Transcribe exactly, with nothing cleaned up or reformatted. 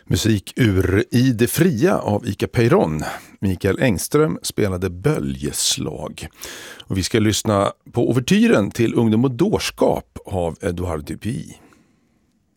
Musik ur I det fria av Ika Peyron. Mikael Engström spelade böljeslag. Och vi ska lyssna på ouvertyren till Ungdom och dårskap av Edouard Dupuy.